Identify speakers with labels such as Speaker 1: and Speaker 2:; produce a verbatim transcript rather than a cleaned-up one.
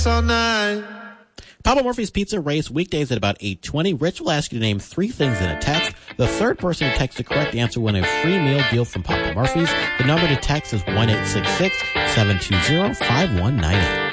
Speaker 1: all night.
Speaker 2: Papa Murphy's Pizza race weekdays at about eight twenty. Rich will ask you to name three things in a text. The third person to text the correct answer will win a free meal deal from Papa Murphy's. The number to text is one eight six six, seven two zero, five one nine eight.